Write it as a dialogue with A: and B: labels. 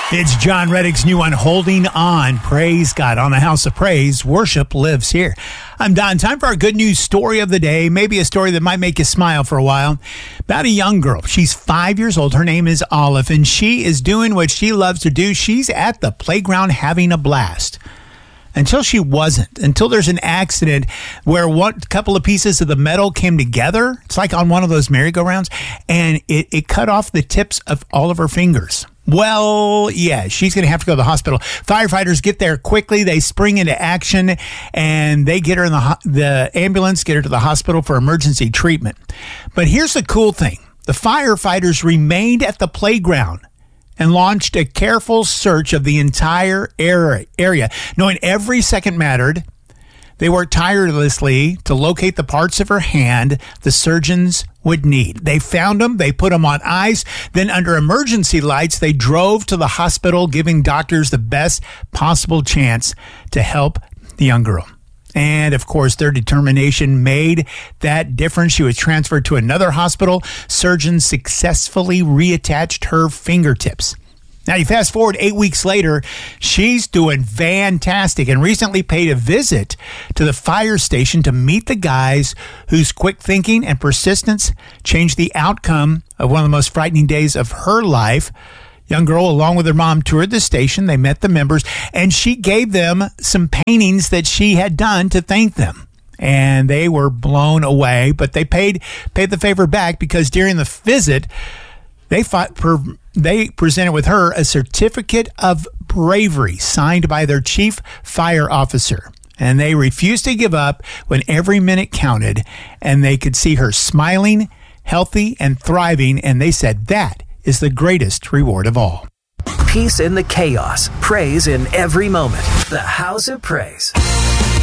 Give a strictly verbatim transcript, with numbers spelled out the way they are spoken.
A: It's John Reddick's new one, Holding On. Praise God. On the House of Praise, worship lives here. I'm Don. Time for our good news story of the day. Maybe a story that might make you smile for a while. About a young girl. She's five years old. Her name is Olive, and she is doing what she loves to do. She's at the playground having a blast. Until she wasn't. Until there's an accident where one couple of pieces of the metal came together. It's like on one of those merry-go-rounds. And it, it cut off the tips of all of her fingers. Well, yeah, she's going to have to go to the hospital. Firefighters get there quickly. They spring into action, and they get her in the ho- the ambulance, get her to the hospital for emergency treatment. But here's the cool thing. The firefighters remained at the playground and launched a careful search of the entire area. Knowing every second mattered, they worked tirelessly to locate the parts of her hand the surgeons would need. They found them, they put them on ice, then under emergency lights, they drove to the hospital, giving doctors the best possible chance to help the young girl. And, of course, their determination made that difference. She was transferred to another hospital. Surgeons successfully reattached her fingertips. Now, you fast forward eight weeks later, she's doing fantastic and recently paid a visit to the fire station to meet the guys whose quick thinking and persistence changed the outcome of one of the most frightening days of her life. Young girl, along with her mom, toured the station. They met the members, and she gave them some paintings that she had done to thank them. And they were blown away, but they paid paid the favor back because during the visit, they fought per, they presented with her a certificate of bravery signed by their chief fire officer. And they refused to give up when every minute counted, and they could see her smiling, healthy, and thriving, and they said that is the greatest reward of all.
B: Peace in the chaos, praise in every moment. The House of Praise.